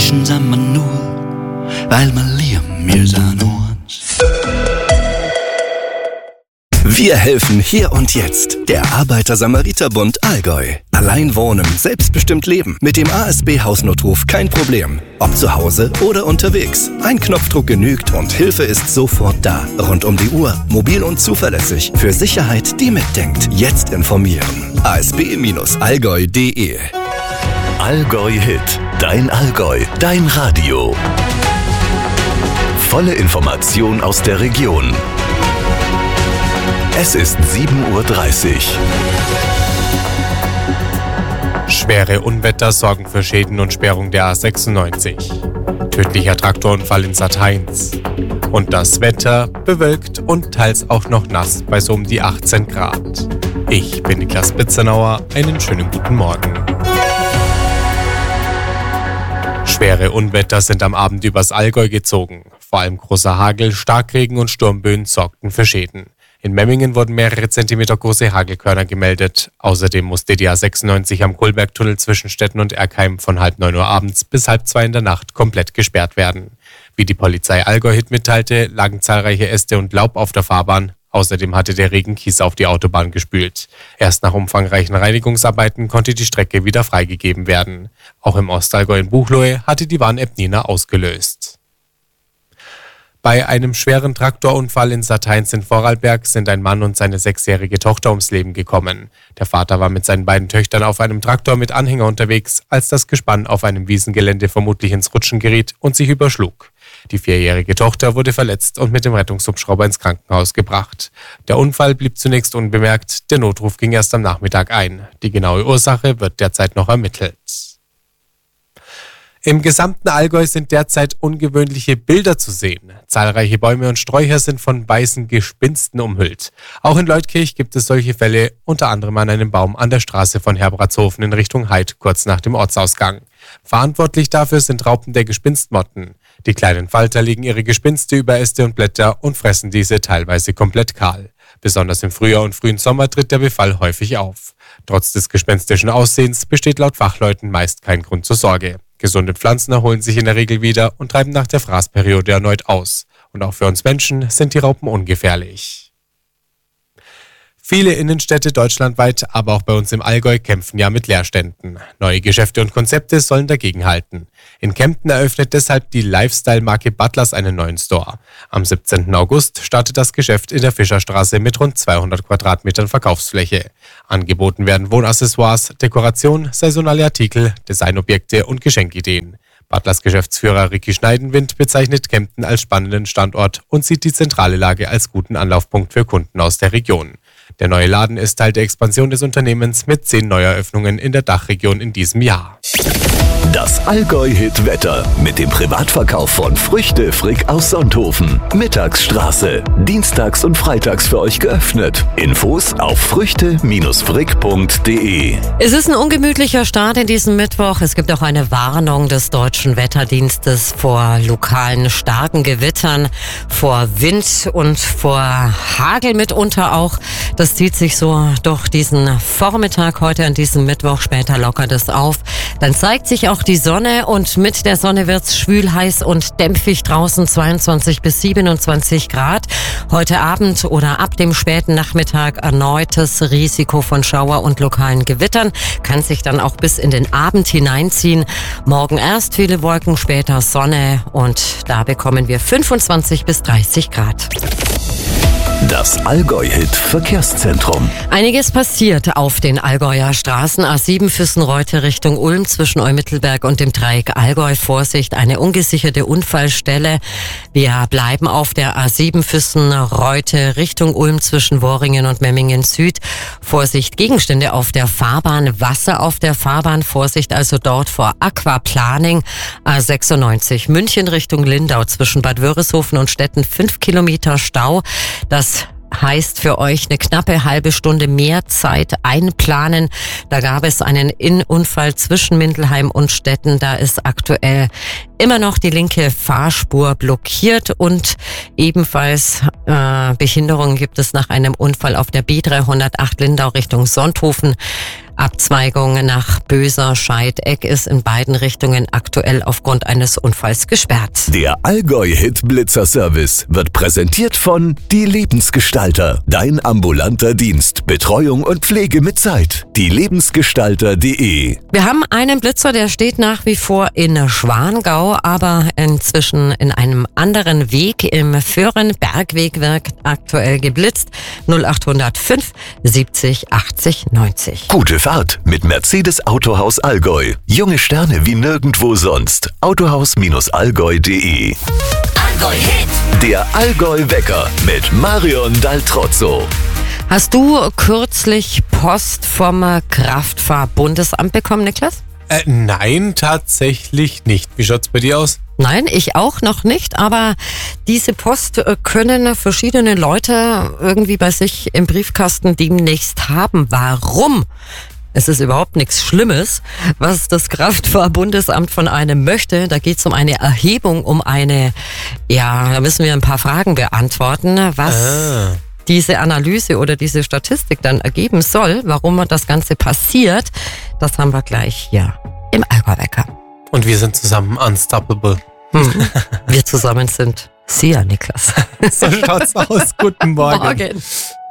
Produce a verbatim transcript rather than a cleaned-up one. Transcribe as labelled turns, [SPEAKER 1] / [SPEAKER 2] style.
[SPEAKER 1] Menschen sind wir nur, weil wir lieben, wir sind uns.
[SPEAKER 2] Wir helfen hier und jetzt. Der Arbeiter-Samariter-Bund Allgäu. Allein wohnen, selbstbestimmt leben. Mit dem A S B-Hausnotruf kein Problem. Ob zu Hause oder unterwegs. Ein Knopfdruck genügt und Hilfe ist sofort da. Rund um die Uhr, mobil und zuverlässig. Für Sicherheit, die mitdenkt. Jetzt informieren. a s b Bindestrich allgäu punkt d e
[SPEAKER 3] Allgäu Hit. Dein Allgäu. Dein Radio. Volle Information aus der Region. Es ist sieben Uhr dreißig.
[SPEAKER 4] Schwere Unwetter sorgen für Schäden und Sperrung der A sechsundneunzig. Tödlicher Traktorunfall in Sat-Heinz. Und das Wetter bewölkt und teils auch noch nass bei so um die achtzehn Grad. Ich bin Niklas Bitzenauer. Einen schönen guten Morgen. Schwere Unwetter sind am Abend übers Allgäu gezogen. Vor allem großer Hagel, Starkregen und Sturmböen sorgten für Schäden. In Memmingen wurden mehrere Zentimeter große Hagelkörner gemeldet. Außerdem musste die A sechsundneunzig am Kohlbergtunnel zwischen Stetten und Erkheim von halb neun Uhr abends bis halb zwei in der Nacht komplett gesperrt werden. Wie die Polizei Allgäu-Hit mitteilte, lagen zahlreiche Äste und Laub auf der Fahrbahn. Außerdem hatte der Regen Kies auf die Autobahn gespült. Erst nach umfangreichen Reinigungsarbeiten konnte die Strecke wieder freigegeben werden. Auch im Ostallgäu in Buchloe hatte die Warn-App Nina ausgelöst. Bei einem schweren Traktorunfall in Sat-Heinz in Vorarlberg sind ein Mann und seine sechsjährige Tochter ums Leben gekommen. Der Vater war mit seinen beiden Töchtern auf einem Traktor mit Anhänger unterwegs, als das Gespann auf einem Wiesengelände vermutlich ins Rutschen geriet und sich überschlug. Die vierjährige Tochter wurde verletzt und mit dem Rettungshubschrauber ins Krankenhaus gebracht. Der Unfall blieb zunächst unbemerkt, der Notruf ging erst am Nachmittag ein. Die genaue Ursache wird derzeit noch ermittelt. Im gesamten Allgäu sind derzeit ungewöhnliche Bilder zu sehen. Zahlreiche Bäume und Sträucher sind von weißen Gespinsten umhüllt. Auch in Leutkirch gibt es solche Fälle, unter anderem an einem Baum an der Straße von Herbratshofen in Richtung Heid, kurz nach dem Ortsausgang. Verantwortlich dafür sind Raupen der Gespinstmotten. Die kleinen Falter legen ihre Gespinste über Äste und Blätter und fressen diese teilweise komplett kahl. Besonders im Frühjahr und frühen Sommer tritt der Befall häufig auf. Trotz des gespenstischen Aussehens besteht laut Fachleuten meist kein Grund zur Sorge. Gesunde Pflanzen erholen sich in der Regel wieder und treiben nach der Fraßperiode erneut aus. Und auch für uns Menschen sind die Raupen ungefährlich. Viele Innenstädte deutschlandweit, aber auch bei uns im Allgäu kämpfen ja mit Leerständen. Neue Geschäfte und Konzepte sollen dagegenhalten. In Kempten eröffnet deshalb die Lifestyle-Marke Butlers einen neuen Store. Am siebzehnten August startet das Geschäft in der Fischerstraße mit rund zweihundert Quadratmetern Verkaufsfläche. Angeboten werden Wohnaccessoires, Dekoration, saisonale Artikel, Designobjekte und Geschenkideen. Butlers Geschäftsführer Ricky Schneidenwind bezeichnet Kempten als spannenden Standort und sieht die zentrale Lage als guten Anlaufpunkt für Kunden aus der Region. Der neue Laden ist Teil der Expansion des Unternehmens mit zehn Neueröffnungen in der Dachregion in diesem Jahr.
[SPEAKER 3] Das Allgäu-Hit-Wetter mit dem Privatverkauf von Früchte Frick aus Sonthofen. Mittagsstraße. Dienstags und freitags für euch geöffnet. Infos auf früchte frick punkt d e.
[SPEAKER 5] Es ist ein ungemütlicher Start in diesem Mittwoch. Es gibt auch eine Warnung des Deutschen Wetterdienstes vor lokalen starken Gewittern, vor Wind und vor Hagel mitunter auch. Das zieht sich so durch diesen Vormittag heute an diesem Mittwoch. Später lockert es auf. Dann zeigt sich auch die Sonne und mit der Sonne wird's schwül, heiß und dämpfig draußen, zweiundzwanzig bis siebenundzwanzig Grad. Heute Abend oder ab dem späten Nachmittag erneutes Risiko von Schauer und lokalen Gewittern. Kann sich dann auch bis in den Abend hineinziehen. Morgen erst viele Wolken, später Sonne und da bekommen wir fünfundzwanzig bis dreißig Grad.
[SPEAKER 3] Das Allgäu-Hit-Verkehrszentrum.
[SPEAKER 5] Einiges passiert auf den Allgäuer Straßen. A sieben Füssen-Reute Richtung Ulm zwischen Eumittelberg und dem Dreieck Allgäu. Vorsicht, eine ungesicherte Unfallstelle. Wir bleiben auf der A sieben Füssen-Reute Richtung Ulm zwischen Worringen und Memmingen Süd. Vorsicht, Gegenstände auf der Fahrbahn, Wasser auf der Fahrbahn. Vorsicht also dort vor Aquaplaning. A sechsundneunzig München Richtung Lindau zwischen Bad Wörishofen und Stetten fünf Kilometer Stau. Das heißt für euch eine knappe halbe Stunde mehr Zeit einplanen. Da gab es einen Innenunfall zwischen Mindelheim und Stetten. Da ist aktuell immer noch die linke Fahrspur blockiert und ebenfalls äh, Behinderungen gibt es nach einem Unfall auf der B dreihundertacht Lindau Richtung Sonthofen. Abzweigung nach Böser-Scheideck ist in beiden Richtungen aktuell aufgrund eines Unfalls gesperrt.
[SPEAKER 3] Der Allgäu-Hit-Blitzer-Service wird präsentiert von Die Lebensgestalter. Dein ambulanter Dienst, Betreuung und Pflege mit Zeit. die lebensgestalter punkt de.
[SPEAKER 5] Wir haben einen Blitzer, der steht nach wie vor in Schwangau, aber inzwischen in einem anderen Weg im Föhren-Bergweg wird aktuell geblitzt. null acht null fünf siebzig achtzig neunzig.
[SPEAKER 3] Gute Fahrt mit Mercedes Autohaus Allgäu. Junge Sterne wie nirgendwo sonst. autohaus Allgäu punkt de.
[SPEAKER 6] Allgäu Hit.
[SPEAKER 3] Der Allgäu-Wecker mit Marion Daltrozzo.
[SPEAKER 5] Hast du kürzlich Post vom Kraftfahrbundesamt bekommen, Niklas?
[SPEAKER 4] Äh, nein, tatsächlich nicht. Wie schaut's bei dir aus?
[SPEAKER 5] Nein, ich auch noch nicht, aber diese Post können verschiedene Leute irgendwie bei sich im Briefkasten demnächst haben. Warum? Es ist überhaupt nichts Schlimmes, was das Kraftfahrbundesamt von einem möchte. Da geht es um eine Erhebung, um eine, ja, da müssen wir ein paar Fragen beantworten, was ah. diese Analyse oder diese Statistik dann ergeben soll, warum das Ganze passiert. Das haben wir gleich hier im Allgäu-Wecker.
[SPEAKER 4] Und wir sind zusammen unstoppable.
[SPEAKER 5] Hm. Wir zusammen sind Sie ja, Niklas.
[SPEAKER 4] So schaut's aus. Guten Morgen.
[SPEAKER 5] Morgen.